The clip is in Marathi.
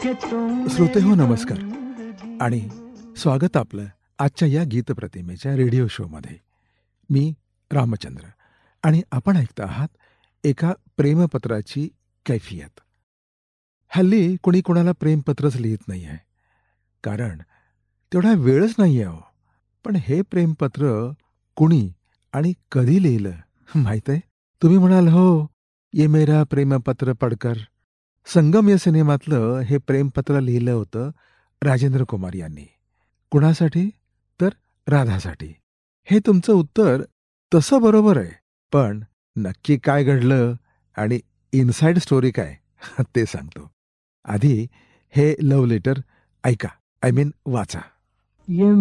श्रोते हो नमस्कार आणि स्वागत आपलं आजच्या या गीतप्रतिमेच्या रेडिओ शोमध्ये. मी रामचंद्र आणि आपण ऐकत आहात एका प्रेमपत्राची कैफियत. हल्ली कोणी कोणाला प्रेमपत्रच लिहित नाही आहे, कारण तेवढा वेळच नाही आहे. पण हे प्रेमपत्र कुणी आणि कधी लिहिलं माहीत आहे? तुम्ही म्हणाल, हो ये मेरा प्रेमपत्र पडकर. संगम या सिनेमातलं हे प्रेमपत्र लिहिलं होतं राजेंद्र कुमार यांनी. कुणासाठी? तर राधासाठी. हे तुमचं उत्तर तसं बरोबर आहे, पण नक्की काय घडलं आणि इनसाइड स्टोरी काय ते सांगतो. आधी हे लव्ह लेटर ऐका, आय मीन वाचा. ये